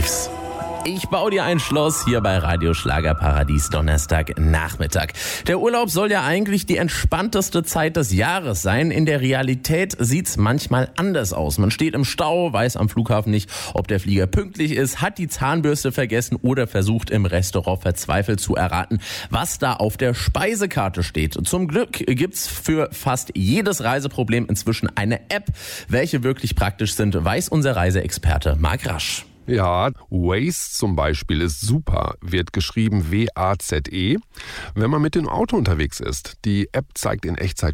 Aperitifs. Ich baue dir ein Schloss hier bei Radio Schlagerparadies Donnerstagnachmittag. Der Urlaub soll ja eigentlich die entspannteste Zeit des Jahres sein. In der Realität sieht's manchmal anders aus. Man steht im Stau, weiß am Flughafen nicht, ob der Flieger pünktlich ist, hat die Zahnbürste vergessen oder versucht im Restaurant verzweifelt zu erraten, was da auf der Speisekarte steht. Zum Glück gibt's für fast jedes Reiseproblem inzwischen eine App. Welche wirklich praktisch sind, weiß unser Reiseexperte Marc Rasch. Ja, Waze zum Beispiel ist super, wird geschrieben W-A-Z-E, wenn man mit dem Auto unterwegs ist. Die App zeigt in Echtzeit